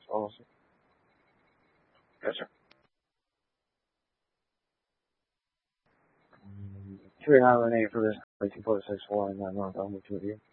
policy? Yes, sir. 398 for this 2.64 and 9 month on the 2 of you.